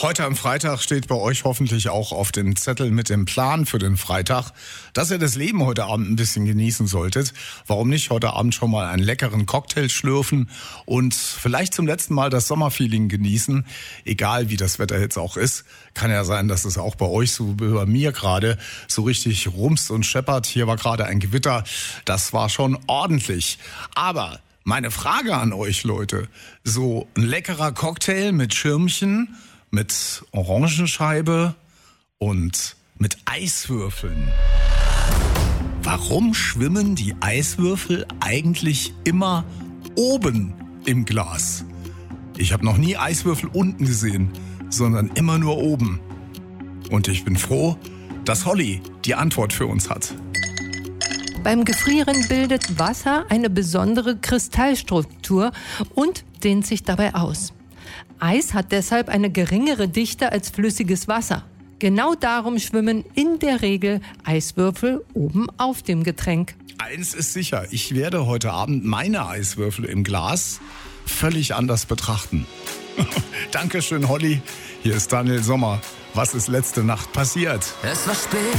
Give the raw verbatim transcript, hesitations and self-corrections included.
Heute am Freitag steht bei euch hoffentlich auch auf dem Zettel mit dem Plan für den Freitag, dass ihr das Leben heute Abend ein bisschen genießen solltet. Warum nicht heute Abend schon mal einen leckeren Cocktail schlürfen und vielleicht zum letzten Mal das Sommerfeeling genießen, egal wie das Wetter jetzt auch ist. Kann ja sein, dass es auch bei euch, so wie bei mir gerade, so richtig rumst und scheppert. Hier war gerade ein Gewitter, das war schon ordentlich. Aber meine Frage an euch, Leute, so ein leckerer Cocktail mit Schirmchen, mit Orangenscheibe und mit Eiswürfeln. Warum schwimmen die Eiswürfel eigentlich immer oben im Glas? Ich habe noch nie Eiswürfel unten gesehen, sondern immer nur oben. Und ich bin froh, dass Holly die Antwort für uns hat. Beim Gefrieren bildet Wasser eine besondere Kristallstruktur und dehnt sich dabei aus. Eis hat deshalb eine geringere Dichte als flüssiges Wasser. Genau darum schwimmen in der Regel Eiswürfel oben auf dem Getränk. Eins ist sicher, ich werde heute Abend meine Eiswürfel im Glas völlig anders betrachten. Dankeschön, Holly. Hier ist Daniel Sommer. Was ist letzte Nacht passiert? Es war spät